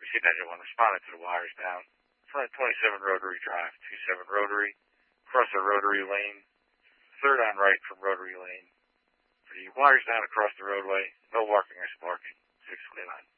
see that one responded to the wires down. Front 27 Rotary Drive, 27 Rotary, across the Rotary lane, third on right from Rotary lane. For the wires down across the roadway, no walking or sparking, 6 clear line.